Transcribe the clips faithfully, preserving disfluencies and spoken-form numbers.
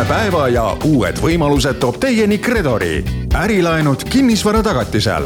uue päeva ja uued võimalused toob teieni Kredori. Ärilaenud kinnisvara tagatisel.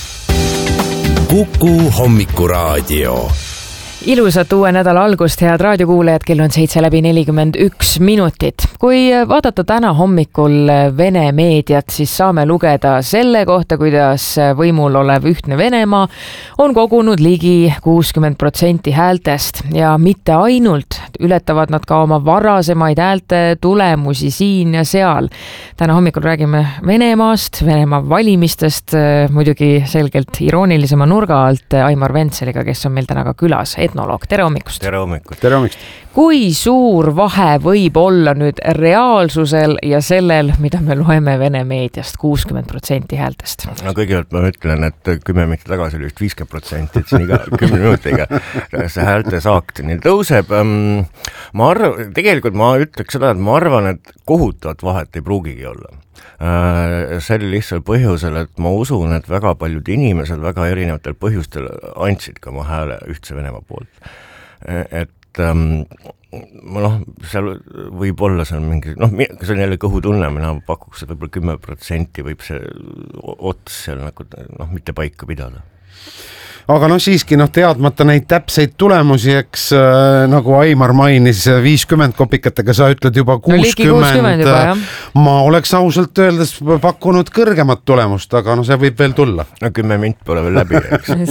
Kuku hommikuraadio. Ilusat uue nädala algust, head raadiokuulajad, kell on seitse läbi nelikümmend üks minutit. Kui vaadata täna hommikul Vene meediat, siis saame lugeda selle kohta, kuidas võimul olev Ühtne Venemaa on kogunud ligi kuuskümmend protsenti häältest ja mitte ainult, ületavad nad ka oma varasemaid häälte tulemusi siin ja seal. Täna hommikul räägime Venemaast, Venemaa valimistest, muidugi selgelt iroonilisema nurga alt Aimar Ventseliga, kes on meil täna ka külas. Etnoloog, tere hommikust. Tere hommikust. Tere hommikust. Kui suur vahe võib olla nüüd reaalsusel ja sellel, mida me loeme Vene meediast, kuuskümmend protsenti häältest? No kõigepealt ma ütlen, et kümme minutit tagasi oli just viiskümmend protsenti, et siin iga kümne minutiga see häälte saakt nii tõuseb. Ma arvan, tegelikult ma ütleks seda, et ma arvan, et kohutavat vahet ei pruugigi olla. Sel lihtsal põhjusel, et ma usun, et väga paljud inimesed väga erinevatel põhjustel andsid ka oma hääle Ühtse Venemaa poolt. Et ähm, noh, seal võib olla seal mingi, noh, see on jälle kõhutunne, mina pakuks, et võib-olla kümme protsenti võib see ots seal nagu, noh, mitte paika pidada. Aga noh, siiski noh, teadmata neid täpseid tulemusi, eks äh, nagu Aimar mainis viiskümmend kopikatega, sa ütled juba kuuskümmend, juba, ma oleks ausalt öeldes pakkunud kõrgemat tulemust, aga no see võib veel tulla. No kümme mint pole veel läbi,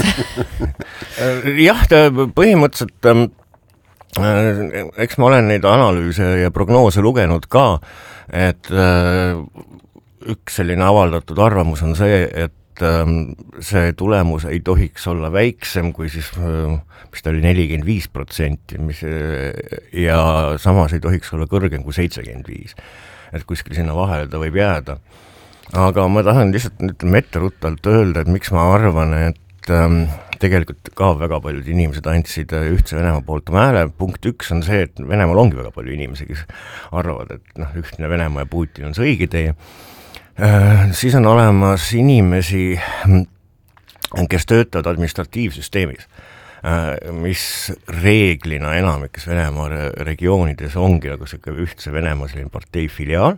eks. Jah, põhimõtteliselt äh, eks ma olen neid analüüse ja prognoose lugenud ka, et äh, üks selline avaldatud arvamus on see, et see tulemus ei tohiks olla väiksem kui siis, mis ta oli nelikümmend viis protsenti, mis, ja samas ei tohiks olla kõrgem kui seitsekümmend viis. Et kuskil sinna vahele ta võib jääda. Aga ma tahan lihtsalt ütleme etteruttalt öelda, et miks ma arvan, et ähm, tegelikult ka väga paljud inimesed andsid Ühtse Venemaa poolt oma hääle. Punkt üks on see, et Venemaal ongi väga palju inimesi, kes arvavad, et noh, Ühtne Venemaa ja Putin on see õige tee. Siis on olemas inimesi, kes töötavad administratiivsüsteemis, mis reeglina enamikes Venemaa regioonides ongi nagu selline Ühtse Venemaa selline partei filiaal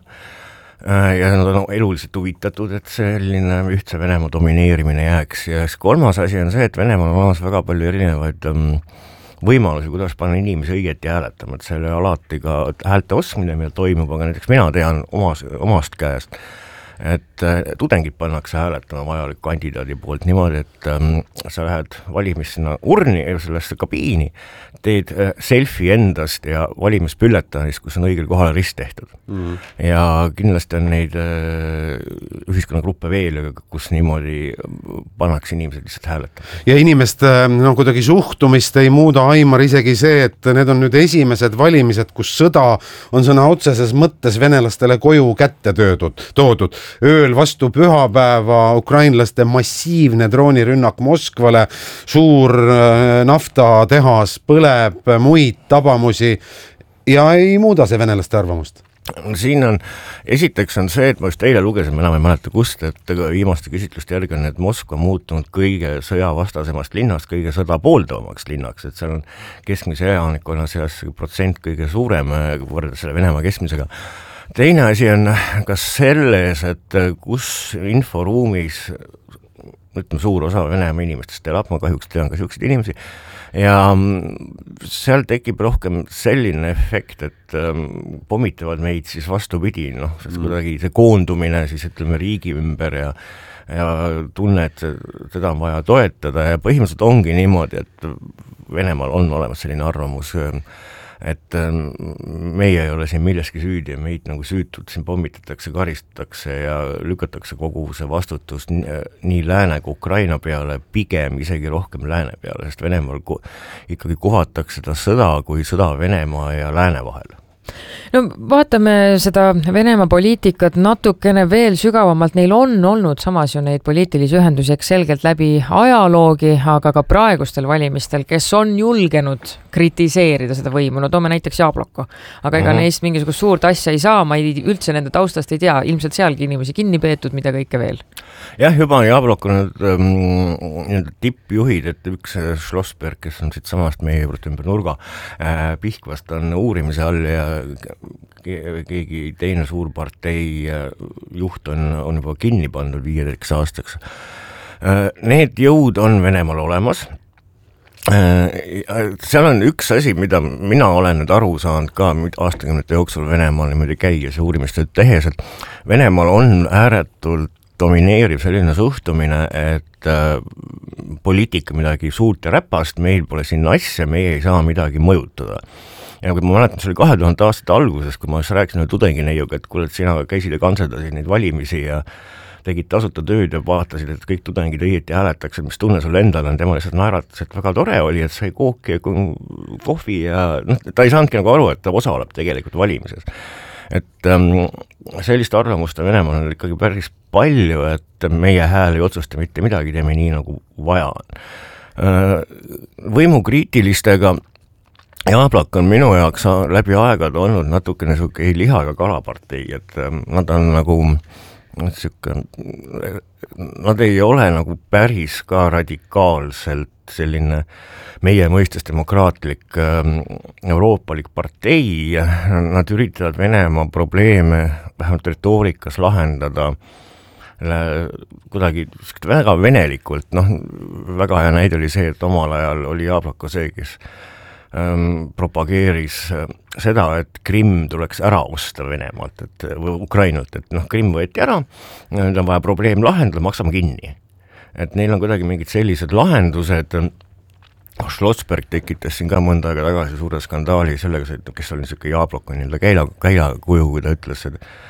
ja nad on eluliselt huvitatud, et selline Ühtse Venemaa domineerimine jääks. Ja kolmas asi on see, et Venemaal on olemas väga palju erinevaid võimalusi, kuidas panna inimesi õigeti hääletama, et see oli alati ka häälte ostmine, mida toimub, aga näiteks mina tean omas, omast käest, et tudengid pannakse hääletama vajaliku kandidaadi poolt niimoodi, et ähm, sa lähed valimis sinna urni ja sellesse kabiini, teed äh, selfie endast ja valimispülletanist, kus on õigel kohal rist tehtud. Mm. Ja kindlasti on neid äh, ühiskonnagruppe veel, kus niimoodi pannakse inimesed lihtsalt hääletama. Ja inimest no, kuidagi suhtumist ei muuda, Aimar, isegi see, et need on nüüd esimesed valimised, kus sõda on sõna otseses mõttes venelastele koju kätte töödud, toodud. Ööl vastu pühapäeva ukrainlaste massiivne droonirünnak Moskvale, suur naftatehas põleb, muid tabamusi ja ei muuda see venelaste arvamust. Siin on, esiteks on see, et ma just eile lugesin, enam ei mäleta kust, et viimaste küsitluste järgi on, et Moskva muutunud kõige sõjavastasemast linnast, kõige sõda pooldavamaks linnaks, et seal on keskmise elanikkonna seas protsent kõige suurem võrreldes selle Venemaa keskmisega. Teine asi on ka selles, et kus inforuumis ütleme, suur osa Venemaa inimestest elab, ma kahjuks tean ka selliseid inimesi, ja seal tekib rohkem selline efekt, et pommitavad meid siis vastupidi, noh, sest kuidagi see koondumine siis ütleme riigi ümber ja, ja tunne, et seda on vaja toetada ja põhimõtteliselt ongi niimoodi, et Venemaal on olemas selline arvamus, et meie ei ole siin milleski süüdi ja meid nagu süütud siin pommitatakse, karistatakse ja lükatakse kogu see vastutus nii lääne kui Ukraina peale, pigem isegi rohkem lääne peale, sest Venemaal ikkagi kohatakse seda sõda kui sõda Venemaa ja lääne vahel. No vaatame seda Venemaa poliitikat natukene veel sügavamalt. Neil on olnud samas ju neid poliitilisi ühendusi selgelt läbi ajaloogi, aga ka praegustel valimistel, kes on julgenud kritiseerida seda võimu. No toome näiteks Jabloko. Aga ega mm-hmm. neist mingisugust suurt asja ei saa, ma ei, üldse nende taustast ei tea. Ilmselt sealgi inimesi kinni peetud, mida kõike veel. Jah, juba Jabloko nüüd ähm, tippjuhid, et üks Schlossberg, kes on siit samast meie juurde ümber nurga, äh, Pihkvast on uurimise all ja keegi teine suur partei juht on, on juba kinni pandud viieteistkümneks aastaks. Need jõud on Venemaal olemas. Seal on üks asi, mida mina olen nüüd aru saanud ka aastakümnete jooksul Venemaal niimoodi käies ja uurimistööd tehes, et Venemaal on ääretult domineeriv selline suhtumine, et äh, poliitika midagi suurt ja räpast, meil pole siin asja, meie ei saa midagi mõjutada. Ja kui ma mäletan, see oli kahe tuhande aastate alguses, kui ma rääkisin tudengineiuga, et kuule, et sina käisid ja kantseldasid neid valimisi ja tegid tasuta tööd ja vaatasid, et kõik tudengid õieti hääletakse, mis tunne sul endal on, tema lihtsalt naeratas, et väga tore oli, et sai kooki ja kohvi ja noh, ta ei saanudki nagu aru, et ta osaleb tegelikult valimises. Et ähm, sellist arvamust Venemaal on ikkagi päris palju, et meie hääl ei otsusta mitte midagi, teeme nii nagu vaja on. Äh, võimukriitilistega Jaablak on minu jaoks läbi aegad olnud natukene selline ei lihaga kalapartei, et ähm, nad on nagu Siuke, nad ei ole nagu päris ka radikaalselt selline meie mõistes demokraatlik euroopalik partei, nad üritavad Venemaa probleeme vähemalt retoorikas lahendada kuidagi väga venelikult, noh, väga hea näide oli see, et omal ajal oli Jaablako see, kes propageeris seda, et Krimm tuleks ära osta Venemaalt, et, või Ukrainalt, et noh, Krimm võeti ära, nüüd on vaja probleem lahendada, maksame kinni. Et neil on kuidagi mingid sellised lahendused, Schlossberg tekitas siin ka mõnda aega tagasi suure skandaali sellega, kes oli niisugune Jaablako nii-öelda käila, käila kuju, kui ta ütles, et